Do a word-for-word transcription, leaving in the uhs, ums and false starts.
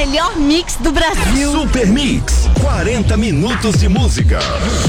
melhor mix do Brasil. Super Mix, quarenta minutos de música.